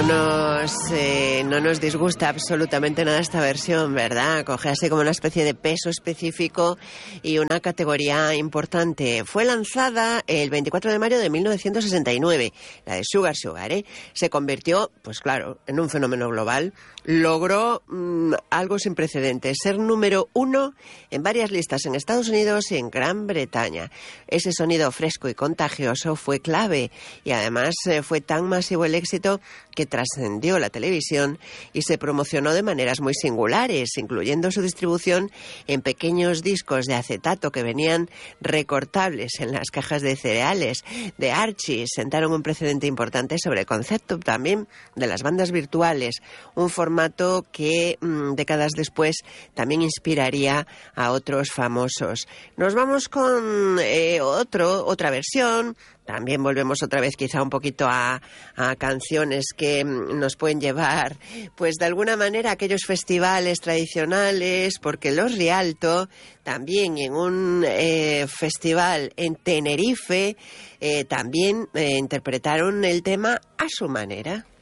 No nos disgusta absolutamente nada esta versión, ¿verdad? Coge así como una especie de peso específico y una categoría importante. Fue lanzada el 24 de mayo de 1969, la de Sugar Sugar, ¿eh? Se convirtió, pues claro, en un fenómeno global. Logró algo sin precedentes, ser número 1 en varias listas en Estados Unidos y en Gran Bretaña. Ese sonido fresco y contagioso fue clave y además fue tan masivo el éxito que trascendió la televisión y se promocionó de maneras muy singulares, incluyendo su distribución en pequeños discos de acetato que venían recortables en las cajas de cereales de Archie. Sentaron un precedente importante sobre el concepto también de las bandas virtuales, un formato que décadas después también inspiraría a otros famosos. Nos vamos con otra versión. También volvemos otra vez quizá un poquito a canciones que nos pueden llevar, pues de alguna manera a aquellos festivales tradicionales, porque los Rialto también en un festival en Tenerife también interpretaron el tema a su manera.